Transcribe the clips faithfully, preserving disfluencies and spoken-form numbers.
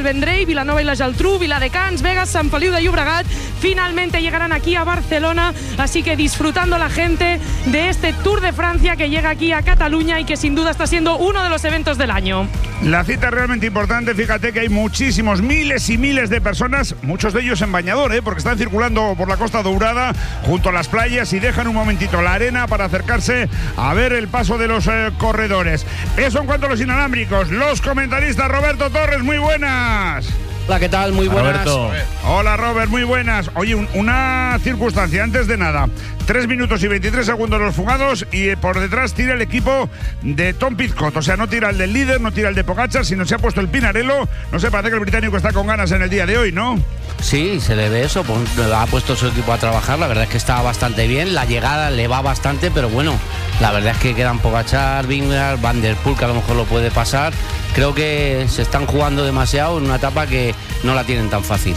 Vendrell, Vilanova y la Geltrú, Viladecans, Vegas, San Feliu de Llobregat. Finalmente llegarán aquí a Barcelona, así que disfrutando la gente de este Tour de Francia que llega aquí a Cataluña y que sin duda está siendo uno de los eventos del año. La cita es realmente importante, fíjate que hay muchísimos, miles y miles de personas, muchos de ellos en bañador, ¿eh? porque están circulando por la Costa Dourada junto a las playas y dejan un momentito la arena para acercarse a ver el paso de los eh, corredores. Eso en cuanto a los inalámbricos. Los comentaristas, Roberto Torres, muy buenas. Hola, ¿qué tal? Muy buenas. Roberto. Hola, Robert, muy buenas. Oye, un, una circunstancia, antes de nada. tres minutos y veintitrés segundos los fugados y eh, por detrás tira el equipo de Tom Pidcock. O sea, no tira el del líder, no tira el de Pogačar, sino se ha puesto el Pinarello. No sé, parece que el británico está con ganas en el día de hoy, ¿no? Sí, se le ve eso. Pues, ha puesto su equipo a trabajar. La verdad es que está bastante bien. La llegada le va bastante, pero bueno, la verdad es que quedan Pogačar, Vingegaard, Van der Poel, que a lo mejor lo puede pasar. Creo que se están jugando demasiado en una etapa que no la tienen tan fácil.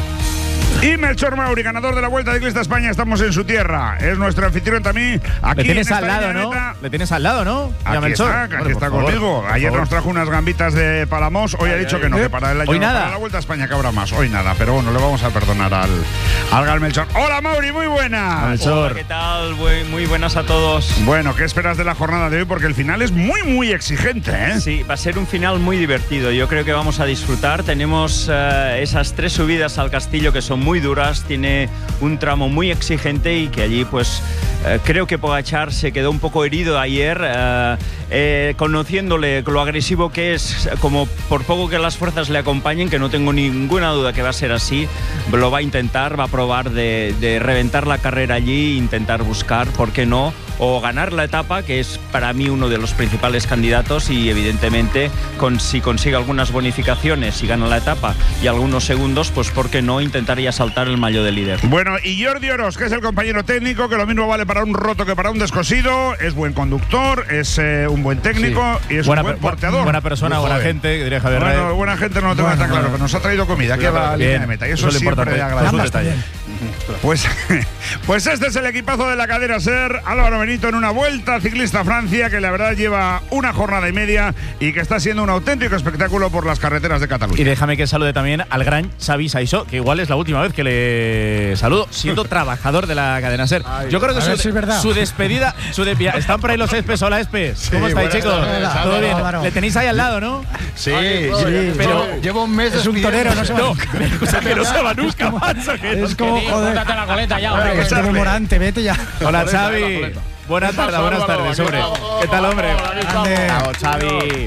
Y Melchor Mauri, ganador de la Vuelta Ciclista España, estamos en su tierra. Es nuestro anfitrión también. Aquí Le tienes en al lado, ¿no? Le tienes al lado, ¿no? Aquí Melchor. está, aquí Hombre, está por conmigo. favor, Ayer por nos trajo unas gambitas de Palamos. Hoy ay, ha dicho ay, que no, ¿eh? que para el año Hoy nada. para la Vuelta a España que habrá más. Hoy nada, pero bueno, le vamos a perdonar al, al Gal Melchor. Hola, Mauri, muy buenas. Hola, ¿qué tal? Muy, muy buenas a todos. Bueno, ¿qué esperas de la jornada de hoy? Porque el final es muy, muy exigente, ¿eh? Sí, va a ser un final muy divertido. Yo creo que vamos a disfrutar. Tenemos uh, esas tres subidas al castillo que son muy duras. Tiene un tramo muy exigente y que allí pues eh, creo que Pogačar se quedó un poco herido ayer, eh, eh, conociéndole lo agresivo que es, como por poco que las fuerzas le acompañen, que no tengo ninguna duda que va a ser así, lo va a intentar, va a probar de, de reventar la carrera allí e intentar buscar, ¿por qué no?, o ganar la etapa, que es para mí uno de los principales candidatos, y evidentemente con, si consigue algunas bonificaciones y gana la etapa y algunos segundos, pues por qué no intentar ya saltar el maillot de líder. Bueno, y Jordi Oroz, que es el compañero técnico, que lo mismo vale para un roto que para un descosido, es buen conductor, es eh, un buen técnico sí. y es buena, un buen porteador. Buena persona, buena gente, diría Javier Rey. Bueno, buena gente no lo tengo bueno, tan claro, bueno. pero nos ha traído comida aquí a la línea de meta y eso, eso siempre le agradece. Pues, pues este es el equipazo de la cadena SER. Álvaro Benito en una Vuelta Ciclista Francia que la verdad lleva una jornada y media y que está siendo un auténtico espectáculo por las carreteras de Cataluña. Y déjame que salude también al gran Xavi Saissó, que igual es la última vez que le saludo, siendo trabajador de la cadena SER. Ay, yo creo que su, si es su despedida, su de, están por ahí los Espes. Hola, Espes. Sí, ¿cómo estáis, chicos? Tardes, ¿todo bien? No, le tenéis ahí al lado, ¿no? Sí, Ay, sí. Pero llevo un mes. Es un torero, no se va. No, que no se va nunca, macho. Es como, joder. La coleta ya, hombre. Es como Morante, vete ya. Hola, Xavi. Buenas tardes, buenas tardes, hombre. ¿Qué tal, hombre? Bravo, Xavi.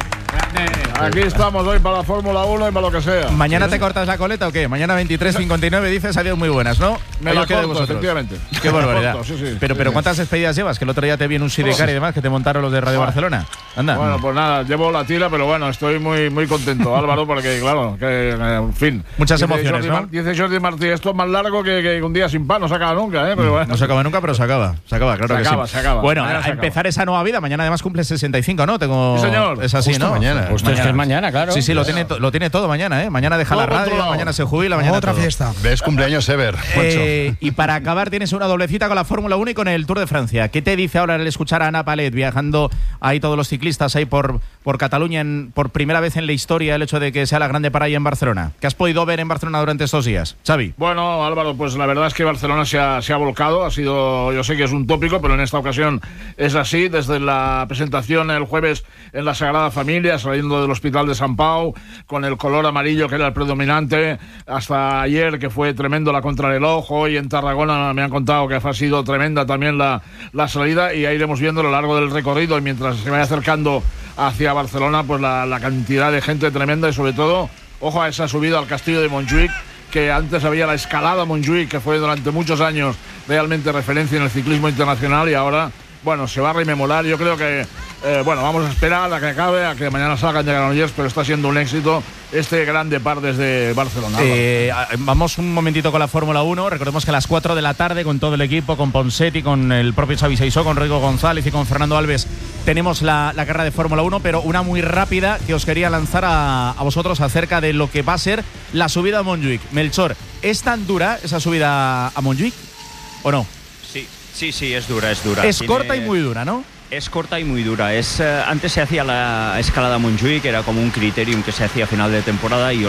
Aquí estamos hoy para la Fórmula uno y para lo que sea. ¿Mañana te cortas la coleta o qué? Mañana veintitrés cincuenta y nueve dices adiós muy buenas, ¿no? Me la corto, efectivamente. Qué barbaridad. Corto, sí, sí. Pero, pero ¿cuántas despedidas llevas? Que el otro día te vi en un sidecar y demás que te montaron los de Radio bueno. Barcelona. Anda. Bueno, pues nada, llevo la tira, pero bueno, estoy muy muy contento, Álvaro, porque claro, que en fin. Muchas emociones, Jordi, ¿no? Dice Jordi Martí, esto es más largo que, que un día sin pan, no se acaba nunca, ¿eh? Pero bueno. No se acaba nunca, pero se acaba. Se acaba, claro se que acaba, sí. Se acaba, bueno, mañana a se empezar acaba. esa nueva vida. Mañana además cumple sesenta y cinco, ¿no? Tengo... Sí, señor. Es así, Justo ¿no? mañana. Justo mañana. Es que es mañana, claro. Sí, sí, lo claro. tiene, to, lo tiene todo mañana, ¿eh? Mañana deja todo la radio, controlado. mañana se jubila, mañana otra todo. fiesta. ¿Ves cumpleaños, Ever? Eh, y para acabar tienes una doblecita con la Fórmula uno y con el Tour de Francia. ¿Qué te dice ahora el escuchar a Ana Palet viajando ahí todos los ciclistas ahí por, por Cataluña en, por primera vez en la historia, el hecho de que sea la grande para ahí en Barcelona? ¿Qué has podido ver en Barcelona durante estos días, Xavi? Bueno, Álvaro, pues la verdad es que Barcelona se ha, se ha volcado. Ha sido, yo sé que es un tópico, pero en esta ocasión es así. Desde la presentación el jueves en la Sagrada Familia, saliendo del Hospital de Sant Pau, con el color amarillo que era el predominante, hasta ayer que fue tremendo la contrarreloj. Hoy en Tarragona me han contado que ha sido tremenda también la, la salida, y ya iremos viendo a lo largo del recorrido, y mientras se vaya acercando hacia Barcelona, pues la, la cantidad de gente tremenda, y sobre todo, ojo a esa subida al castillo de Montjuïc, que antes había la escalada Montjuïc, que fue durante muchos años realmente referencia en el ciclismo internacional, y ahora, bueno, se va a rememorar. Yo creo que, eh, bueno, vamos a esperar a que acabe, a que mañana salgan de Granollers, pero está siendo un éxito este gran depart desde Barcelona. Eh, vamos un momentito con la Fórmula uno. Recordemos que a las cuatro de la tarde, con todo el equipo, con Ponseti, con el propio Xavi Saissó, con Rodrigo González y con Fernando Alves, tenemos la, la carrera de Fórmula uno, pero una muy rápida que os quería lanzar a, a vosotros acerca de lo que va a ser la subida a Montjuïc. Melchor, ¿es tan dura esa subida a Montjuïc o no? Sí, sí, sí, es dura, es dura. Es Tiene... corta y muy dura, ¿no? Es corta y muy dura. Es, eh, antes se hacía la escalada Montjuïc, que era como un criterium que se hacía a final de temporada, y yo mm. la,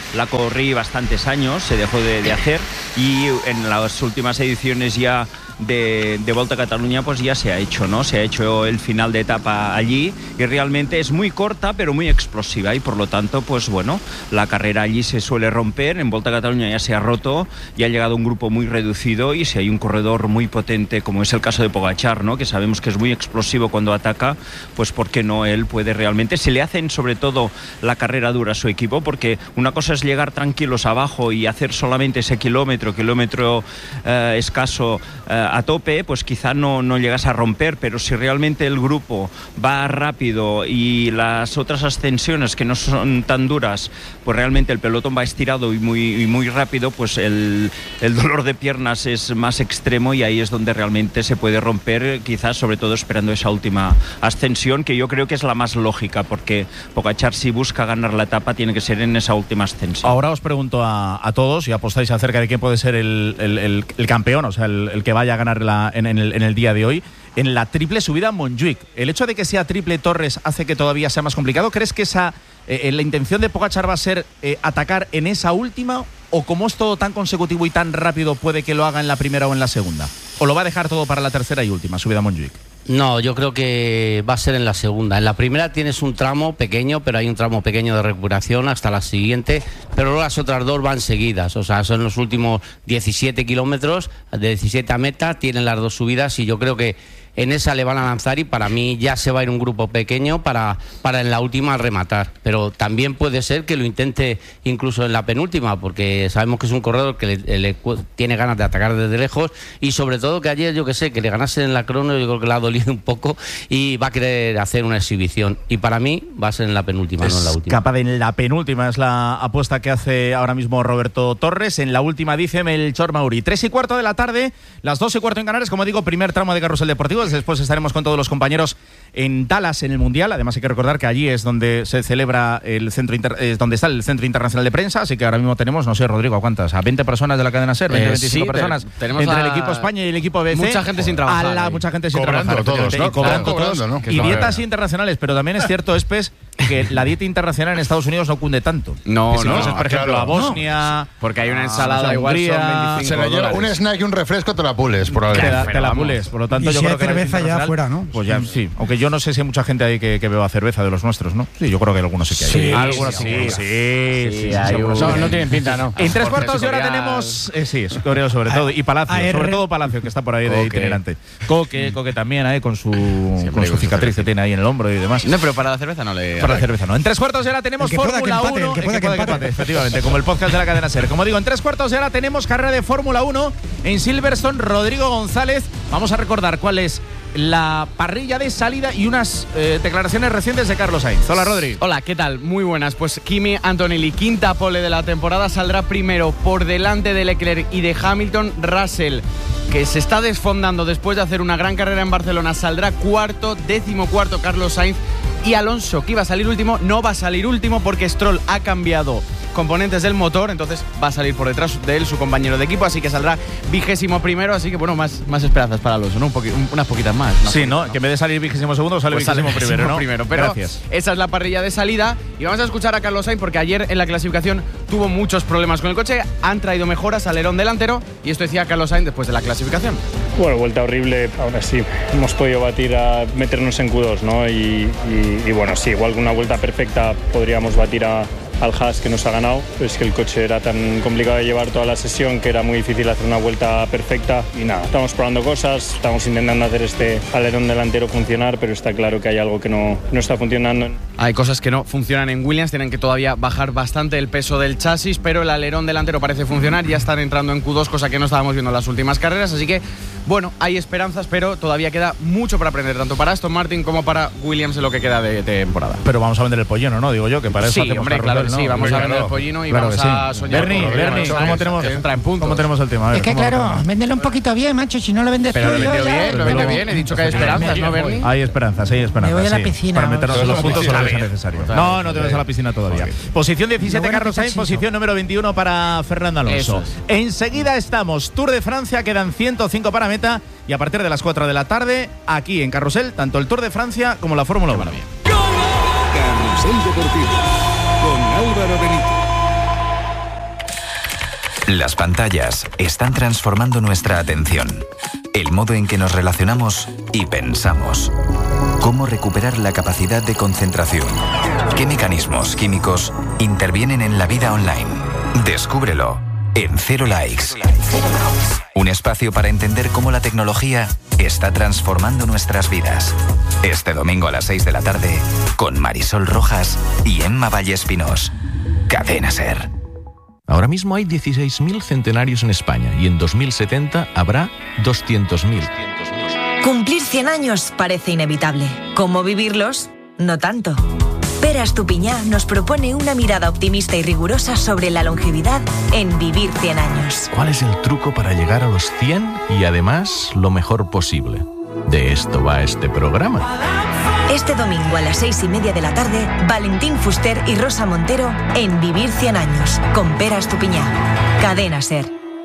la corrí bastantes años, se dejó de, de hacer, y en las últimas ediciones ya de, de Volta a Cataluña pues ya se ha hecho, ¿no? Se ha hecho el final de etapa allí y realmente es muy corta pero muy explosiva y por lo tanto pues bueno, la carrera allí se suele romper. En Volta a Cataluña ya se ha roto y ha llegado un grupo muy reducido, y si hay un corredor muy potente como es el caso de Pogačar, ¿no? Que sabemos que es muy explosivo cuando ataca, pues por qué no él puede realmente. Se le hacen sobre todo la carrera dura a su equipo, porque una cosa es llegar tranquilos abajo y hacer solamente ese kilómetro, kilómetro eh, escaso eh, a tope, pues quizá no, no llegas a romper, pero si realmente el grupo va rápido y las otras ascensiones que no son tan duras, pues realmente el pelotón va estirado y muy, y muy rápido, pues el, el dolor de piernas es más extremo y ahí es donde realmente se puede romper, quizás sobre todo esperando esa última ascensión, que yo creo que es la más lógica, porque Pogačar, si busca ganar la etapa, tiene que ser en esa última ascensión. Ahora os pregunto a, a todos y apostáis acerca de quién puede ser el, el, el, el campeón, o sea, el, el que vaya a ganar la, en, en, el, en el día de hoy. En la triple subida a Montjuïc, ¿el hecho de que sea triple Torres hace que todavía sea más complicado? ¿Crees que esa eh, la intención de Pogačar va a ser eh, atacar en esa última, o como es todo tan consecutivo y tan rápido puede que lo haga en la primera o en la segunda? ¿O lo va a dejar todo para la tercera y última subida a Montjuïc? No, yo creo que va a ser en la segunda. En la primera tienes un tramo pequeño, pero hay un tramo pequeño de recuperación hasta la siguiente, pero luego las otras dos van seguidas. O sea, son los últimos diecisiete kilómetros, de diecisiete a meta, tienen las dos subidas y yo creo que en esa le van a lanzar, y para mí ya se va a ir un grupo pequeño para, para en la última rematar. Pero también puede ser que lo intente incluso en la penúltima, porque sabemos que es un corredor que le, le tiene ganas de atacar desde lejos, y sobre todo que ayer, yo que sé, que le ganase en la crono, yo creo que le ha dolido un poco y va a querer hacer una exhibición. Y para mí va a ser en la penúltima, es no en la última. Capaz de en la penúltima, es la apuesta que hace ahora mismo Roberto Torres. En la última dice Melchor Mauri. Tres y cuarto de la tarde, las dos y cuarto en Canarias, como digo, primer tramo de Carrusel Deportivo. Después estaremos con todos los compañeros en Dallas, en el Mundial. Además hay que recordar que allí es donde se celebra el centro inter... es donde está el Centro Internacional de Prensa, así que ahora mismo tenemos, no sé, Rodrigo, ¿a cuántas? ¿A veinte personas de la cadena SER? ¿veinte, Eh, veinticinco sí, personas? te- tenemos entre a- el equipo España y el equipo B C. Mucha gente sin trabajar A la, ahí. mucha gente sin Cobrando trabajar. todos, efectivamente, ¿no? y cobrando Cobrando, todos. ¿no? Que Y es la dietas verdad. internacionales, pero también es cierto, Espes, que la dieta internacional en Estados Unidos no cunde tanto. No, Que si no, fueses, por ejemplo, claro. a Bosnia, Porque hay una a ensalada igual son Hungría, veinticinco Se la lleva dólares. un snack y un refresco, te la pules, por te ahí. la, Pero te la vamos. pules. Por lo tanto, Y yo si creo hay que la cerveza ya internacional, afuera, ¿no? Pues ya, sí. Aunque yo no sé si hay mucha gente ahí que, que beba cerveza de los nuestros, ¿no? Sí, yo creo que algunos sí que hay. Sí, algunos sí, sí. sí. Sí, sí, sí, hay seguro. un- Sí. No, no tienen pinta, ¿no. En tres Jorge cuartos de hora Escorial. tenemos. Eh, sí, Escorial sobre todo. Y Palacio. A R. Sobre todo Palacio, que está por ahí de Coque. itinerante. Coque, Coque también, ahí con su, con con su su cicatriz que cerveza. tiene ahí en el hombro y demás. No, pero para la cerveza no le. Para la cerveza no. En tres cuartos de hora tenemos El que pueda que Fórmula empate, uno. el que pueda que empate. Efectivamente, como el podcast de la cadena SER. Como digo, en tres cuartos de hora tenemos carrera de Fórmula uno en Silverstone. Rodrigo González. Vamos a recordar cuál es la parrilla de salida y unas eh, declaraciones recientes de Carlos Sainz. Hola, Rodri. Hola, ¿qué tal? Muy buenas. Pues Kimi Antonelli, quinta pole de la temporada, saldrá primero por delante de Leclerc y de Hamilton. Russell, que se está desfondando después de hacer una gran carrera en Barcelona, saldrá cuarto, décimo cuarto Carlos Sainz. Y Alonso, que iba a salir último, no va a salir último porque Stroll ha cambiado componentes del motor, entonces va a salir por detrás de él su compañero de equipo, así que saldrá vigésimo primero, así que bueno, más, más esperanzas para Alonso, ¿no? Un poqui- un- unas poquitas más. unas Sí, poquitas, ¿no? Que en vez de salir vigésimo segundo, sale Pues sale vigésimo primero, ¿no? primero, pero Gracias. esa es la parrilla de salida y vamos a escuchar a Carlos Sainz porque ayer en la clasificación tuvo muchos problemas con el coche, han traído mejoras, alerón delantero, y esto decía Carlos Sainz después de la clasificación. Bueno, vuelta horrible, aún así hemos podido batir a meternos en Q dos, ¿no? Y, y- y bueno, sí, igual con una vuelta perfecta podríamos batir a, al Haas que nos ha ganado, pero es que el coche era tan complicado de llevar toda la sesión que era muy difícil hacer una vuelta perfecta y nada, estamos probando cosas, estamos intentando hacer este alerón delantero funcionar, pero está claro que hay algo que no, no está funcionando. Hay cosas que no funcionan en Williams, tienen que todavía bajar bastante el peso del chasis, pero el alerón delantero parece funcionar, ya están entrando en Q dos, cosa que no estábamos viendo en las últimas carreras, así que bueno, hay esperanzas, pero todavía queda mucho para aprender, tanto para Aston Martin como para Williams en lo que queda de temporada. Pero vamos a vender el pollino, ¿no? Digo yo, que para eso Sí, hacemos hombre, carrusel, claro que ¿no? sí, vamos Hombre, a vender claro. el pollino y Claro vamos que a sí. soñar. Bernie, con lo que Bernie, vamos a ¿cómo hacer. tenemos, Entra en puntos. ¿cómo tenemos el tema? A ver, Es que ¿cómo lo claro, tenemos? véndelo un poquito bien, macho, si no lo vendes Pero tú lo yo vendió ya- bien, lo vendió bien, he dicho que hay esperanzas, ¿no, Bernie? Hay esperanzas, hay esperanzas. Me voy a la sí, piscina, Para meternos vamos. en los puntos Está solo que sea bien. necesario. Está No, bien. no te vas a la piscina todavía. Posición diecisiete, Me voy a Carlos Sainz. quitar Posición número veintiuno para Fernando Alonso. Eso es. Enseguida estamos. Tour de Francia, quedan ciento cinco para meta. Y a partir de las cuatro de la tarde, aquí en Carrusel, tanto el Tour de Francia como la Fórmula uno. Carrusel Deportivo con Álvaro Benito. Las pantallas están transformando nuestra atención, el modo en que nos relacionamos y pensamos. ¿Cómo recuperar la capacidad de concentración? ¿Qué mecanismos químicos intervienen en la vida online? Descúbrelo en Cero Likes. Un espacio para entender cómo la tecnología está transformando nuestras vidas. Este domingo a las seis de la tarde, con Marisol Rojas y Emma Vallespinós. Cadena SER. Ahora mismo hay dieciséis mil centenarios en España y en dos mil setenta habrá doscientos mil. Cumplir cien años parece inevitable. ¿Cómo vivirlos? No tanto. Pere Estupiñá nos propone una mirada optimista y rigurosa sobre la longevidad en Vivir cien años. ¿Cuál es el truco para llegar a los cien y además lo mejor posible? De esto va este programa. Este domingo a las seis y media de la tarde, Valentín Fuster y Rosa Montero en Vivir cien años, con Pere Estupiñá. Cadena SER.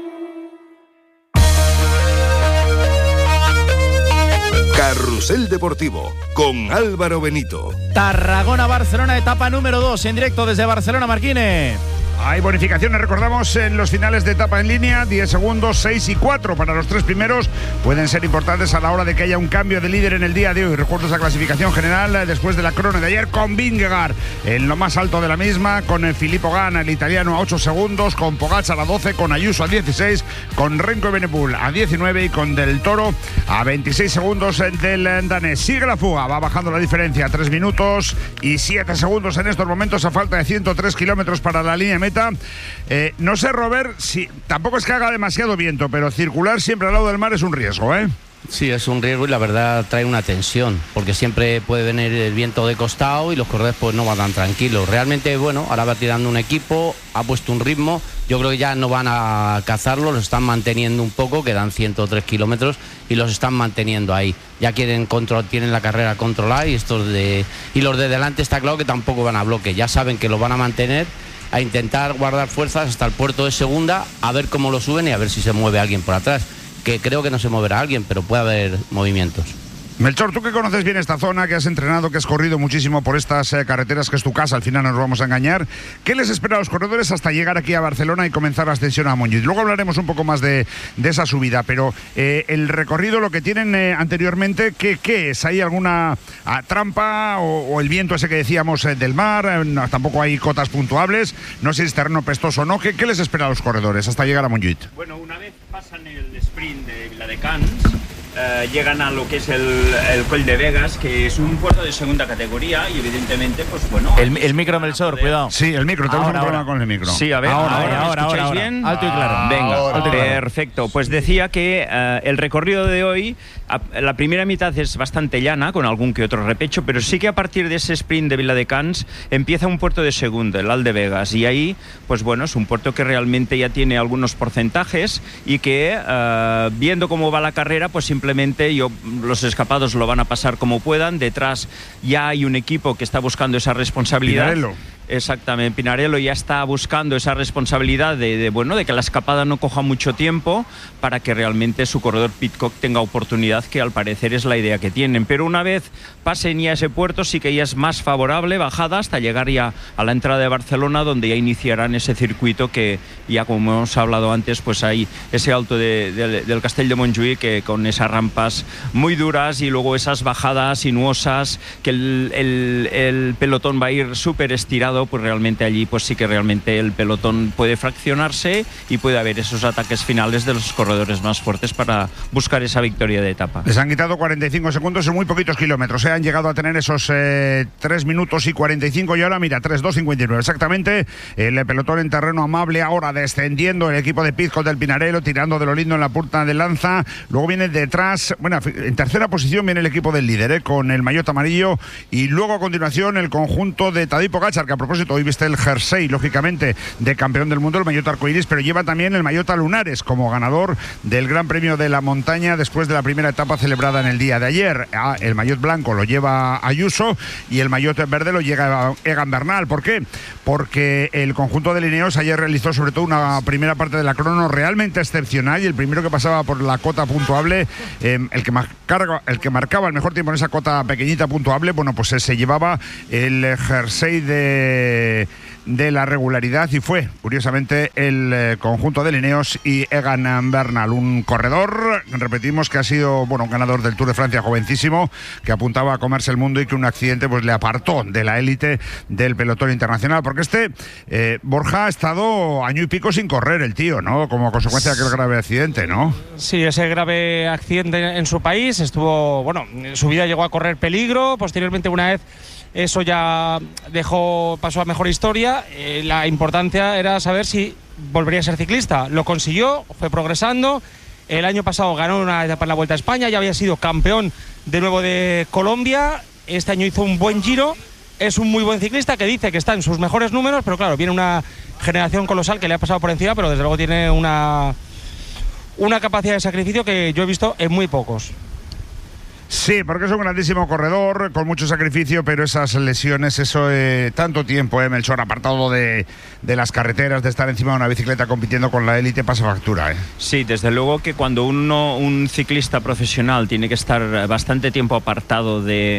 Carrusel Deportivo, con Álvaro Benito. Tarragona-Barcelona, etapa número dos, en directo desde Barcelona, Marquine. Hay bonificaciones, recordamos, en los finales de etapa en línea, diez segundos, seis y cuatro para los tres primeros. Pueden ser importantes a la hora de que haya un cambio de líder en el día de hoy. Recuerdo esa clasificación general después de la crono de ayer con Vingegaard en lo más alto de la misma, con el Filippo Ganna, el italiano, a ocho segundos, con Pogacar a doce, con Ayuso a dieciséis, con Renko Evenepoel a diecinueve y con Del Toro a veintiséis segundos del danés. Sigue la fuga, va bajando la diferencia, tres minutos y siete segundos en estos momentos a falta de ciento tres kilómetros para la línea meta. Eh, no sé, Robert, si tampoco es que haga demasiado viento, pero circular siempre al lado del mar es un riesgo, ¿eh? Sí, es un riesgo y la verdad trae una tensión, porque siempre puede venir el viento de costado y los corredores pues no van tan tranquilos. Realmente, bueno, ahora va tirando un equipo, ha puesto un ritmo, yo creo que ya no van a cazarlo, los están manteniendo un poco, quedan ciento tres kilómetros y los están manteniendo ahí. Ya quieren control, tienen la carrera controlada y estos de y los de delante está claro que tampoco van a bloque, ya saben que los van a mantener, a intentar guardar fuerzas hasta el puerto de segunda, a ver cómo lo suben y a ver si se mueve alguien por atrás, que creo que no se moverá alguien, pero puede haber movimientos. Melchor, tú que conoces bien esta zona, que has entrenado, que has corrido muchísimo por estas eh, carreteras, que es tu casa, al final no nos vamos a engañar, ¿qué les espera a los corredores hasta llegar aquí a Barcelona y comenzar la ascensión a Montjuïc? Luego hablaremos un poco más de, de esa subida, pero eh, el recorrido, lo que tienen eh, anteriormente, ¿qué, ¿qué es? ¿Hay alguna ah, trampa o, o el viento ese que decíamos eh, del mar? Eh, no, tampoco hay cotas puntuables, no sé si es terreno pestoso o no. ¿Qué, ¿Qué les espera a los corredores hasta llegar a Montjuïc? Bueno, una vez pasan el sprint de Viladecans, Uh, llegan a lo que es el, el Coll de Vegas, que es un puerto de segunda categoría y evidentemente, pues bueno... El, el micro, Melchor, cuidado. Sí, el micro, tenemos ahora, un problema ahora. con el micro. Sí, a ver, ahora, ahora, ahora, ¿me escucháis ahora, bien? Alto y claro. Venga, ahora, alto y claro. Perfecto. Pues decía que uh, el recorrido de hoy, a, la primera mitad es bastante llana, con algún que otro repecho, pero sí que a partir de ese sprint de Viladecans empieza un puerto de segunda, el Al de Vegas, y ahí, pues bueno, es un puerto que realmente ya tiene algunos porcentajes y que, uh, viendo cómo va la carrera, pues simplemente yo, los escapados lo van a pasar como puedan. Detrás ya hay un equipo que está buscando esa responsabilidad. Pinarello. Exactamente, Pinarello ya está buscando esa responsabilidad de, de, bueno, de que la escapada no coja mucho tiempo para que realmente su corredor Pidcock tenga oportunidad, que al parecer es la idea que tienen. Pero una vez pasen ya ese puerto, sí que ya es más favorable bajada hasta llegar ya a la entrada de Barcelona, donde ya iniciarán ese circuito que ya, como hemos hablado antes, pues hay ese alto de, de, del Castell de Montjuïc, que con esas rampas muy duras y luego esas bajadas sinuosas, que el, el, el pelotón va a ir súper estirado, pues realmente allí pues sí que realmente el pelotón puede fraccionarse y puede haber esos ataques finales de los corredores más fuertes para buscar esa victoria de etapa. Les han quitado cuarenta y cinco segundos en muy poquitos kilómetros, ¿eh? Han llegado a tener esos eh, tres minutos y cuarenta y cinco y ahora mira, tres dos cincuenta y nueve exactamente. El pelotón en terreno amable, ahora descendiendo el equipo de Pidcock del Pinarello, tirando de lo lindo en la punta de lanza. Luego viene detrás, bueno, en tercera posición viene el equipo del líder, ¿eh? Con el maillot amarillo, y luego a continuación el conjunto de Tadej Pogacar, que a propósito hoy viste el jersey, lógicamente, de campeón del mundo, el maillot arcoiris, pero lleva también el maillot a lunares como ganador del Gran Premio de la Montaña después de la primera etapa celebrada en el día de ayer. Ah, el maillot blanco lo lleva Ayuso y el maillot verde lo llega Egan Bernal. ¿Por qué? Porque el conjunto de Ineos ayer realizó sobre todo una primera parte de la crono realmente excepcional, y el primero que pasaba por la cota puntuable, eh, el, que marcaba, el que marcaba el mejor tiempo en esa cota pequeñita puntuable, bueno, pues se llevaba el jersey de de, de la regularidad y fue, curiosamente, el eh, conjunto de Ineos y Egan Bernal, un corredor, repetimos, que ha sido, bueno, un ganador del Tour de Francia jovencísimo, que apuntaba a comerse el mundo y que un accidente pues le apartó de la élite del pelotón internacional, porque este eh, Borja ha estado año y pico sin correr el tío, ¿no? Como consecuencia de aquel grave accidente, ¿no? Sí, ese grave accidente en su país estuvo, bueno, su vida llegó a correr peligro, posteriormente una vez eso ya dejó, pasó a mejor historia, eh, la importancia era saber si volvería a ser ciclista. Lo consiguió, fue progresando, el año pasado ganó una etapa en la Vuelta a España, ya había sido campeón de nuevo de Colombia, este año hizo un buen Giro, es un muy buen ciclista que dice que está en sus mejores números, pero claro, viene una generación colosal que le ha pasado por encima, pero desde luego tiene una, una capacidad de sacrificio que yo he visto en muy pocos. Sí, porque es un grandísimo corredor, con mucho sacrificio, pero esas lesiones, eso eh, tanto tiempo, eh, Melchor, apartado de, de las carreteras, de estar encima de una bicicleta compitiendo con la élite, pasa factura. Eh. Sí, desde luego que cuando uno, un ciclista profesional tiene que estar bastante tiempo apartado de,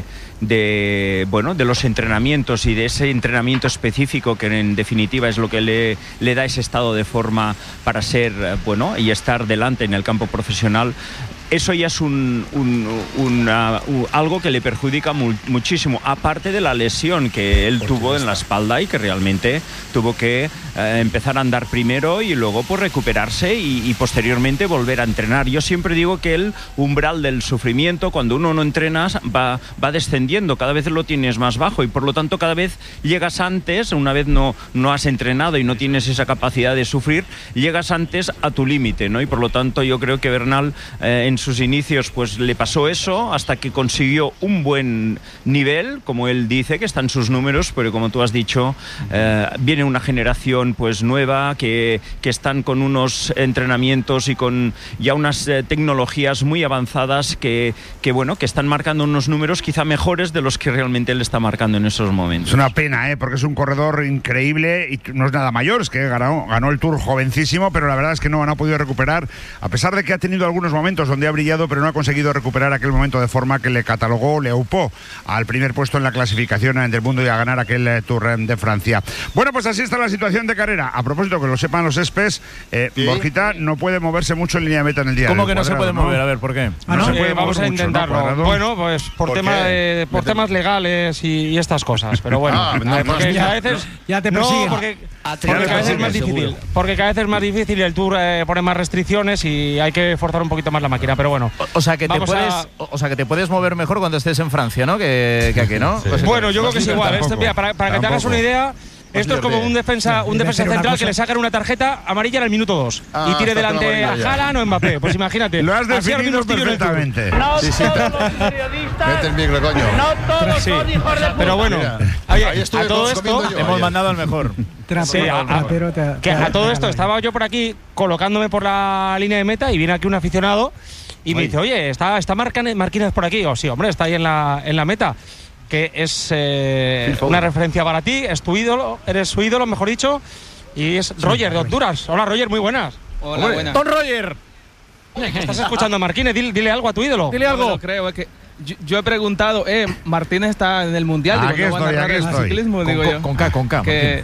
de, bueno, de los entrenamientos y de ese entrenamiento específico que en definitiva es lo que le, le da ese estado de forma para ser, bueno, y estar delante en el campo profesional, eso ya es un, un, una, un, algo que le perjudica mu muchísimo, aparte de la lesión que él tuvo en la espalda y que realmente tuvo que eh, empezar a andar primero y luego pues recuperarse y, y posteriormente volver a entrenar. Yo siempre digo que el umbral del sufrimiento, cuando uno no entrena, va, va descendiendo, cada vez lo tienes más bajo y por lo tanto cada vez llegas antes, una vez no, no has entrenado y no tienes esa capacidad de sufrir, llegas antes a tu límite, ¿no? Y por lo tanto yo creo que Bernal eh, en sus inicios pues le pasó eso hasta que consiguió un buen nivel, como él dice que está en sus números, pero como tú has dicho eh, viene una generación pues nueva que, que están con unos entrenamientos y con ya unas eh, tecnologías muy avanzadas que, que bueno que están marcando unos números quizá mejores de los que realmente él está marcando en esos momentos. Es una pena, ¿eh? Porque es un corredor increíble y no es nada mayor, es que ganó, ganó el Tour jovencísimo, pero la verdad es que no, no ha podido recuperar, a pesar de que ha tenido algunos momentos donde ha brillado, pero no ha conseguido recuperar aquel momento de forma que le catalogó, le aupó al primer puesto en la clasificación del mundo y a ganar aquel eh, Tour de Francia. Bueno, pues así está la situación de carrera. A propósito, que lo sepan los espes, eh, ¿sí? Borjita no puede moverse mucho en línea de meta en el día. ¿Cómo que no se puede mover? A ver, ¿por qué? Ah, no, no se puede eh, vamos a intentarlo. Mucho, ¿no? Bueno, pues por, ¿Por, tema de, por temas legales y, y estas cosas. Pero bueno, ah, no, porque ya, a veces ya te persiguen. No, porque, porque cada vez es más difícil. Porque cada vez es más difícil y el Tour eh, pone más restricciones y hay que forzar un poquito más la máquina. Pero bueno. O, o sea que te puedes, a... o sea que te puedes mover mejor cuando estés en Francia, ¿no? Que, que aquí, ¿no? Sí. Pues, bueno, yo creo que es igual. Este, mira, para, para que te hagas una idea. Esto es como un defensa, un defensa central que le sacan una tarjeta amarilla en el minuto dos ah, y tire delante a Haaland o Mbappé. Pues imagínate. Lo has definido perfectamente. No sí, sí, todos los periodistas. Mete el micro, coño. No todos sí. son hijos de puta. Pero bueno, oye, a todo esto yo, hemos ayer. mandado al mejor. Sí, a, a, que a todo esto estaba yo por aquí colocándome por la línea de meta y viene aquí un aficionado y me dice, oye, ¿está, está Marquínez por aquí? O sí, hombre, está ahí en la, en la meta. Que es eh, una referencia para ti, es tu ídolo, eres su ídolo, mejor dicho, y es Roger de Honduras. Hola Roger, muy buenas. Hola, buenas. Don Roger. ¿Estás escuchando a Marquínez? Dile, dile algo a tu ídolo. Dile algo. No lo creo, es que yo, yo he preguntado, eh, Martínez está en el Mundial, ah, digo, no van a narrar el ciclismo, con, digo con, yo. Con K, con K. Que,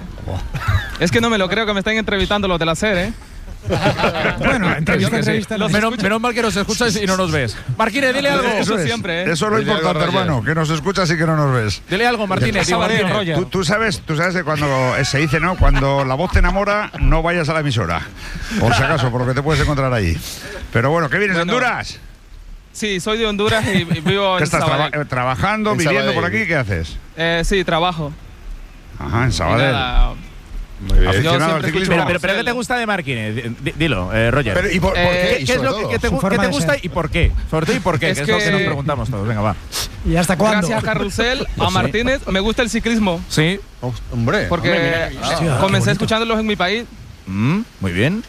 es que no me lo creo que me estén entrevistando los de la SER, ¿eh? Bueno, entrevista, entrevista. Sí. Menos, menos mal que nos escuchas y no nos ves. Marquínez, dile algo. Eso, es, siempre, ¿eh? Eso es lo dile importante, algo, hermano, que nos escuchas y que no nos ves. Dile algo, Martínez. Digo, Martínez. Tú, tú sabes, tú sabes que cuando se dice, ¿no? Cuando la voz te enamora, no vayas a la emisora. Por si acaso, por lo que te puedes encontrar ahí. Pero bueno, ¿qué vienes bueno, de Honduras? Sí, soy de Honduras y, y vivo ¿Qué en estás Sabadell. Traba trabajando, en viviendo Sabadell. por aquí? ¿Qué haces? Eh, sí, trabajo. Ajá, en Sabadell. Muy bien. Aficionado al ciclismo. Pero, pero, pero ¿qué te gusta de Marquínez? Dilo, eh, Roger. Pero, ¿y por, eh, por qué? ¿Qué, ¿qué es lo que, que te, que te gusta y por qué? Sobre todo y por qué, es que, que es lo que nos preguntamos todos. Venga, va. ¿Y hasta cuándo? Gracias a Carrusel, a Martínez, me gusta el ciclismo. Sí. Oh, hombre. Porque hombre, mira, ah, comencé escuchándolos en mi país. Mm, muy bien.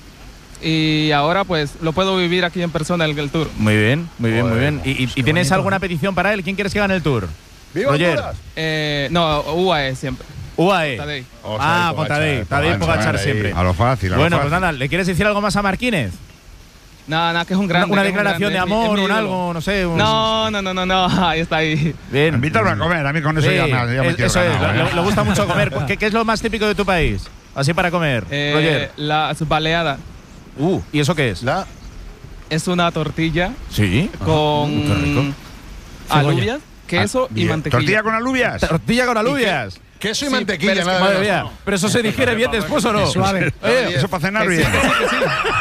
Y ahora pues lo puedo vivir aquí en persona el, el Tour. Muy bien, muy bien, muy bien. ¿Y, y, y tienes bonito. alguna petición para él? ¿Quién quieres que gane el Tour? ¿Viva Roger? Eh, no, U A E siempre. U A E. Oh, ah, con Tadej. Tadej Pogačar siempre. A lo fácil. A bueno, lo fácil. pues nada, ¿le quieres decir algo más a Marquínez? Nada, nada, que es un grande. Una que es un declaración grande, de es mi- amor, es mi un ídolo. algo, no sé. Un... No, no, no, no, no, ahí está ahí. Bien. Invítalo a comer, a mí con eso Sí, ya, me- ya me es- quiero eso es, ganar, le, ¿eh? le gusta mucho comer. ¿Qué, qué es lo más típico de tu país? Así para comer, Eh, Roger. las baleadas. Uh, ¿y eso qué es? La... Es una tortilla Sí. con Ah, qué rico. alubias, queso Ah, y bien. mantequilla. ¿Tortilla con alubias? Tortilla con alubias. Queso y Sí, mantequilla, pero es que- nada Madre menos. mía. Pero eso se digiere bien después, ¿o no? Suave. Oye, Eso para cenar Que sí, bien. que sí, que sí.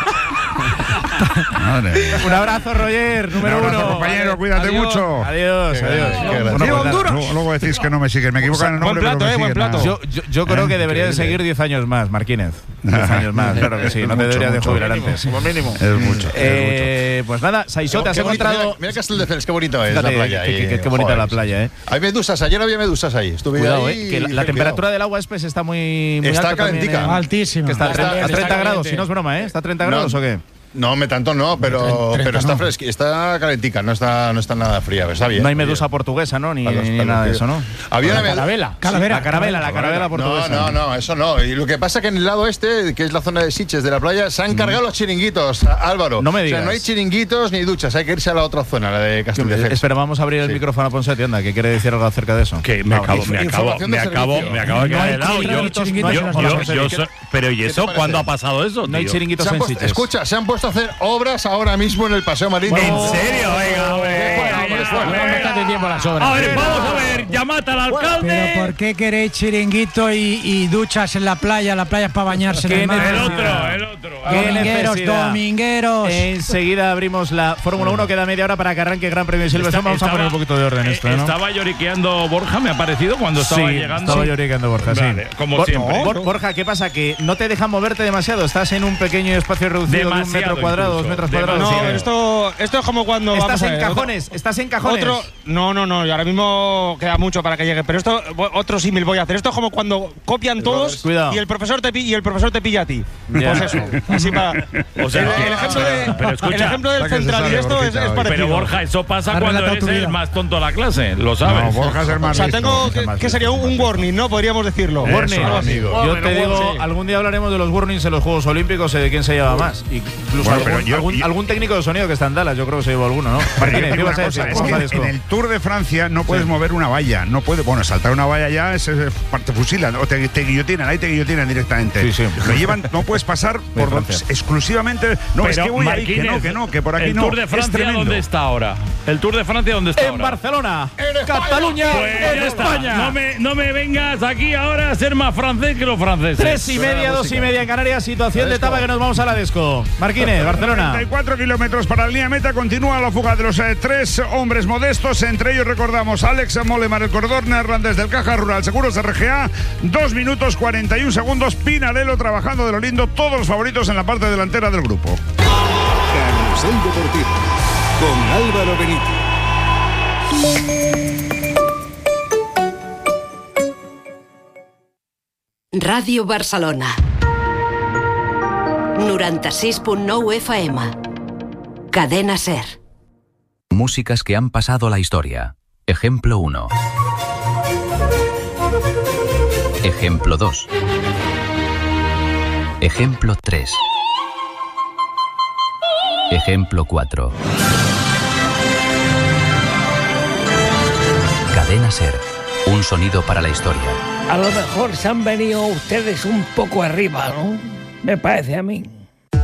Madre mía. un abrazo, Roger, número Un abrazo, uno. compañero, cuídate Adiós. mucho. Adiós, Qué adiós. grande, qué grande. Bueno, ¡Viva pues nada, Honduras! luego, luego decís que no me siguen. Me equivocan en el nombre, buen plato, pero me eh, buen siguen, plato. nada. Yo, yo, yo creo Eh, que deberías increíble. seguir diez años más, Martínez. diez años más, claro que sí. No te Mucho, deberías de mucho. jubilar antes. Como mínimo. Es mucho. es Eh, pues nada, Saisó, te has Qué bonito, encontrado. Mira, mira Castelldefels, qué bonito es Fíjate, la playa. qué- ahí, qué- qué bonita joder. la playa, ¿eh? Hay medusas, ayer había medusas ahí. Estuve Cuidado, ahí eh, que la, y- la cuidado. temperatura del agua Espes está muy, muy Está alta también, calentica. eh. Altísima. Que está a Está- treinta, a está treinta grados, caliente. si no es broma, ¿eh? ¿Está a treinta No. grados o qué? No, me tanto no, pero, treinta pero está no. fresca, está calentica, no está, no está nada fría, está bien. No hay está medusa bien. portuguesa, ¿no? Ni, Para los- ni para los nada de que- eso, ¿no? Había una La medu- carabela. Calavera. La carabela, la carabela No, portuguesa. no, no, eso no. Y lo que pasa es que en el lado este, que es la zona de Sitges de la playa, se han cargado los chiringuitos, Álvaro. No me O digas. sea, no hay chiringuitos ni duchas, hay que irse a la otra zona, la de Castelldefels. Espera, vamos a abrir el Sí. micrófono a Ponce Tienda, que quiere decir algo acerca de eso. Que me No, acabo, inf- me acabo, información me de acabo, servicio. me acabo de No quedar hay helado. Yo, chiringuitos, chiringuitos yo- en las yo- zonas. yo so- pero ¿y ¿Qué te eso? parece? ¿Cuándo ha pasado eso? No hay tío? chiringuitos Se han en puesto- Sitges. escucha, se han puesto a hacer obras ahora mismo en el Paseo Marítimo. ¿En serio? Venga, hombre. Bueno, hombre, venga, bueno. venga. Bastante tiempo las obras. A ver, vamos a ver. Llamad al alcalde. Pero ¿por qué queréis chiringuito y, y duchas en la playa? La playa es para bañarse en ¿Qué el mar. El necesidad? otro, el otro. ¿Qué Domingueros, necesidad? domingueros. Enseguida abrimos la Fórmula uno, queda media hora para que arranque el Gran Premio de Silverstone. Está- Vamos a poner un poquito de orden eh, esto, ¿no? Estaba lloriqueando Borja, me ha parecido, cuando estaba sí, llegando. estaba lloriqueando Borja, sí. Vale, como Bor- siempre. Bor- Borja, ¿qué pasa? Que no te dejan moverte demasiado. Estás en un pequeño espacio reducido de un Demasiado metro cuadrado, dos incluso. metros Demasiado. cuadrados. No, Sí. pero esto, esto es como cuando Estás vamos a en ver, cajones, estás en cajones. Otro, no, no, no, y ahora mismo queda mucho para que llegue, pero esto otro símil voy a hacer. Esto es como cuando copian todos Cuidado. y el profesor te pi- y el profesor te pilla a ti. Ya. Pues eso, así para O sea, el, que- el ejemplo, de- pero escucha, el ejemplo del para que se central y sabe, esto es, Borjita, es hoy. parecido. Pero Borja, eso pasa Ha cuando relatado eres tu el vida. más tonto de la clase, lo sabes. No, Borja es el más O sea, listo, tengo es el que, más que listo. sería un, un warning, ¿no? Podríamos decirlo. Eso, Warning. amigo. Yo te digo, sí. algún día hablaremos de los warnings en los Juegos Olímpicos, eh, de quién se lleva más. Incluso Bueno, pero algún, yo- algún, yo- algún técnico de sonido que está en Dallas, yo creo que se llevó alguno, ¿no? Pero yo Martínez, te ¿qué digo vas a una decir? cosa, es Vamos que a en disco. el Tour de Francia no puedes mover una valla, no puedes, bueno, saltar una valla ya es, es parte fusilan o te, te guillotinan, ahí te guillotinan directamente. Sí, sí. Lo llevan, no puedes pasar por Francia. exclusivamente, no, es Pero, que voy ahí, que Martínez, no, que no, que por aquí el no. Tour de Es Francia, tremendo. ¿dónde está ahora? El Tour de Francia, ¿dónde está En ahora? Barcelona, Cataluña, Pues en ya está. España. No me, no me vengas aquí ahora a ser más francés que los franceses. Tres y media, dos y media en Canarias, situación de etapa que nos vamos a la Desco. Martínez, Barcelona. treinta y cuatro kilómetros para la línea meta, continúa la fuga de los eh, tres hombres modestos, entre ellos recordamos Alex Molemar, el corredor neerlandés del Caja Rural Seguros R G A, dos minutos cuarenta y un segundos, Pinarello trabajando de lo lindo, todos los favoritos en la parte delantera del grupo. Carrusel Deportivo con Álvaro Benito. Ràdio Barcelona. noranta-sis punt nou F M. Cadena SER. Músicas que han pasado a la historia. Ejemplo uno. Ejemplo dos. Ejemplo tres. Ejemplo cuatro. Cadena SER. Un sonido para la historia. A lo mejor se han venido ustedes un poco arriba, ¿no? Me parece a mí.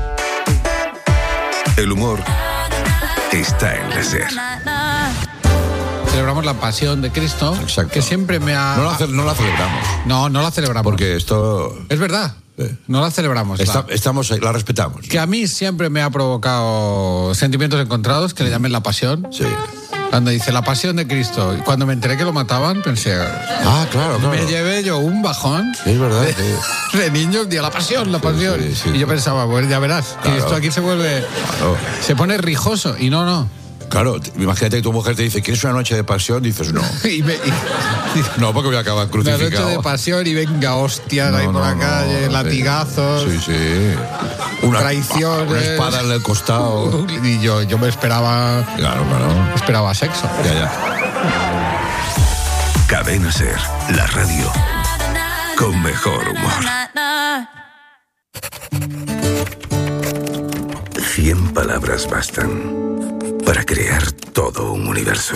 El humor está en la SER. Celebramos la pasión de Cristo, que siempre me ha... No la, ce- no la celebramos. No, no la celebramos. Porque esto... Es verdad, no la celebramos. Está- la- estamos ahí, la respetamos. Que a mí siempre me ha provocado sentimientos encontrados, que le llamen la pasión. Sí. Cuando dice la pasión de Cristo, y cuando me enteré que lo mataban, pensé... Ah, claro, claro. Me llevé yo un bajón. Es verdad. De, sí. de niño, un día, la pasión, la Sí, pasión. sí, sí, y yo sí. pensaba, bueno, ya verás, que Claro. esto aquí se vuelve... Claro. Se pone rijoso, y no, no. Claro, t- imagínate que tu mujer te dice, ¿quieres una noche de pasión? Dices, no. Y me- y- No, porque voy a acabar Una noche crucificado. de pasión y venga, hostias No, ahí por no, la no, calle, sí. latigazos, Sí, sí. Una, traiciones. Una espada en el costado. Y yo, yo me esperaba, Claro, claro. esperaba sexo. Ya, ya. Cadena SER, la radio con mejor humor. Cien palabras bastan para crear todo un universo.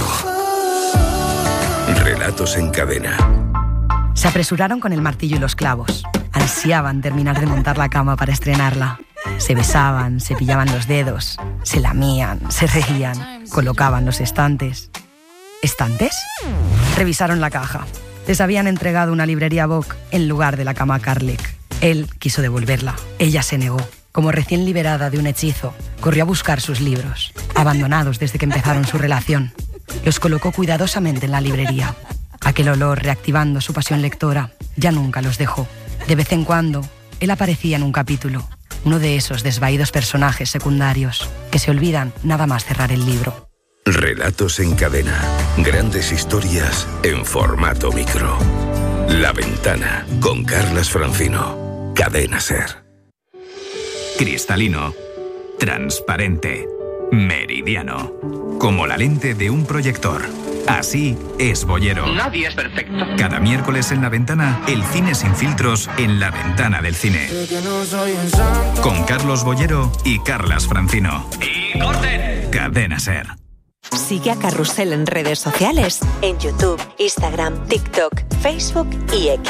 Relatos en cadena. Se apresuraron con el martillo y los clavos. Ansiaban terminar de montar la cama para estrenarla. Se besaban, se pillaban los dedos, se lamían, se reían, colocaban los estantes. ¿Estantes? Revisaron la caja. Les habían entregado una librería Vogue en lugar de la cama Carlick. Él quiso devolverla. Ella se negó. Como recién liberada de un hechizo, corrió a buscar sus libros, abandonados desde que empezaron su relación. Los colocó cuidadosamente en la librería. Aquel olor, reactivando su pasión lectora, ya nunca los dejó. De vez en cuando, él aparecía en un capítulo, uno de esos desvaídos personajes secundarios que se olvidan nada más cerrar el libro. Relatos en cadena. Grandes historias en formato micro. La Ventana, con Carlas Francino. Cadena Ser. Cristalino. Transparente. Meridiano. Como la lente de un proyector. Así es Boyero. Nadie es perfecto. Cada miércoles en La Ventana, el cine sin filtros en La Ventana del Cine. Con Carlos Boyero y Carlas Francino. ¡Y corten! Cadena Ser. Sigue a Carrusel en redes sociales, en YouTube, Instagram, TikTok, Facebook y X.